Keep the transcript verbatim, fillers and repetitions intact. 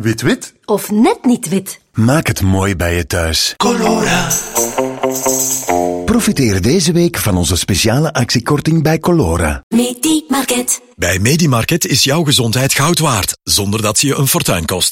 Wit-wit. Of net niet wit. Maak het mooi bij je thuis. Colora. Profiteer deze week van onze speciale actiekorting bij Colora. Medimarket. Bij Medimarket is jouw gezondheid goud waard, zonder dat ze je een fortuin kost.